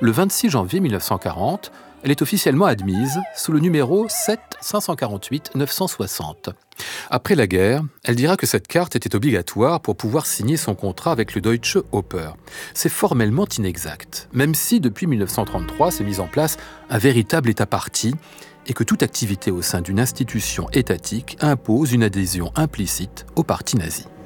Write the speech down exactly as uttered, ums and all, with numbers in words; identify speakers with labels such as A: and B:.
A: Le vingt-six janvier mille neuf cent quarante, elle est officiellement admise sous le numéro sept cinq cent quarante-huit neuf cent soixante. Après la guerre, elle dira que cette carte était obligatoire pour pouvoir signer son contrat avec le Deutsche Oper. C'est formellement inexact, même si depuis mille neuf cent trente-trois s'est mis en place un véritable État parti et que toute activité au sein d'une institution étatique impose une adhésion implicite au parti nazi.